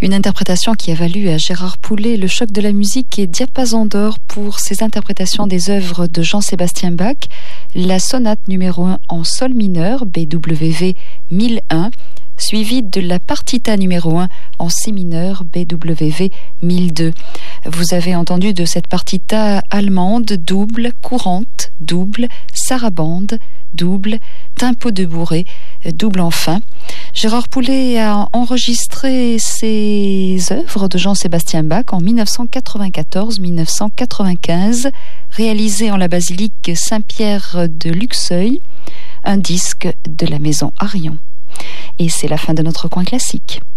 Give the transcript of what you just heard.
Une interprétation qui a valu à Gérard Poulet le choc de la musique et Diapason d'or pour ses interprétations des œuvres de Jean-Sébastien Bach, la sonate numéro 1 en sol mineur, BWV 1001, suivie de la partita numéro 1 en si mineur, BWV 1002. Vous avez entendu de cette partita allemande double, courante, double, sarabande, double, tempo de bourrée, double enfin. Gérard Poulet a enregistré ses œuvres de Jean-Sébastien Bach en 1994-1995, réalisé en la basilique Saint-Pierre de Luxeuil, un disque de la maison Arion. Et c'est la fin de notre coin classique.